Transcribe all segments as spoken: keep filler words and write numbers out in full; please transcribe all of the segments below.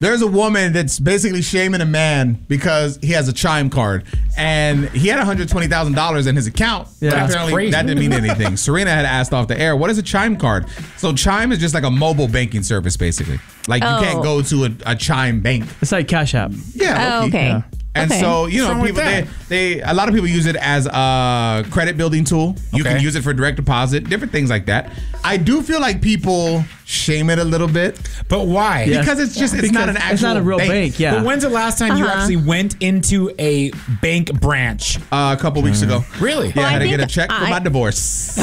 There's a woman that's basically shaming a man because he has a Chime card. And he had one hundred twenty thousand dollars in his account. Yeah, but that's apparently crazy. that didn't mean anything. Serena had asked off the air, what is a Chime card? So Chime is just like a mobile banking service, basically. Like you Oh. can't go to a, a Chime bank. It's like Cash App. Yeah. Oh, okay. Yeah. And Okay. so, you What's know, wrong with people they, that? they a lot of people use it as a credit building tool. You Okay. can use it for direct deposit, different things like that. I do feel like people shame it a little bit But why? Yeah. because it's just it's Because not an actual It's not a real bank, yeah. But when's the last time you Uh-huh. actually went into a bank branch? Uh, a couple weeks ago. Really? Yeah, I I had to get a think check for I- my divorce.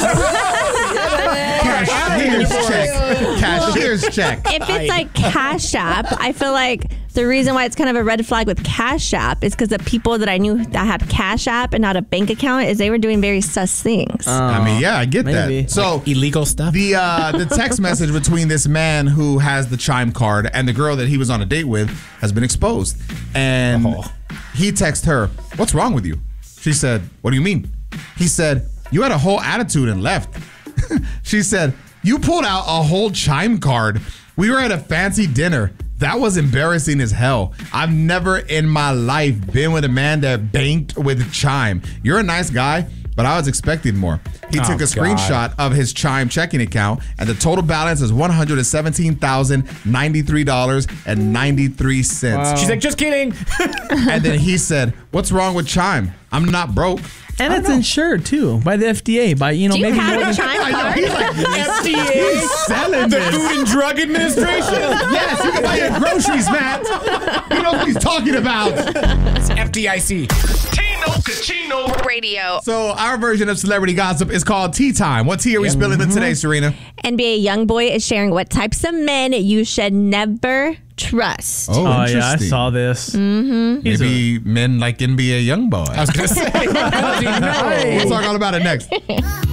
Cashier's check. Cashier's check. If it's like Cash App, I feel like the reason why it's kind of a red flag with Cash App is because the people that I knew that had Cash App and not a bank account is they were doing very sus things. I mean, yeah, I get maybe. that. So Illegal stuff? the uh, the text message between this man who has the Chime card and the girl that he was on a date with has been exposed. And Oh. he texted her, "What's wrong with you?" She said, "What do you mean?" He said, "You had a whole attitude and left." She said, "You pulled out a whole Chime card. We were at a fancy dinner. That was embarrassing as hell. I've never in my life been with a man that banked with Chime. You're a nice guy, but I was expecting more." He Oh, took a God. screenshot of his Chime checking account, and the total balance is one hundred seventeen thousand ninety-three dollars and ninety-three cents. She's like, just kidding. And then he said, "What's wrong with Chime? I'm not broke." And it's insured too by the F D A. By you know Do you maybe have more a than Chime I know, card? he's like, F D A? he's selling The this. Food and Drug Administration? Yes, you can buy your groceries, Matt. He knows what he's talking about. It's F D I C. Tino Cucino Radio. So our version of celebrity gossip is called Tea Time. What tea are we spilling in today, Serena? N B A YoungBoy is sharing what types of men you should never trust. Oh, Oh yeah, I saw this. Mm-hmm. Maybe men like N B A young boy. I was going to say. How do you know? We'll talk all about it next.